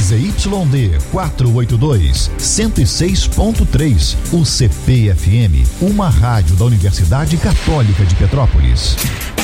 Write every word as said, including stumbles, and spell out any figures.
Z Y D quatrocentos e oitenta e dois, cento e seis ponto três. O C P F M, uma rádio da Universidade Católica de Petrópolis.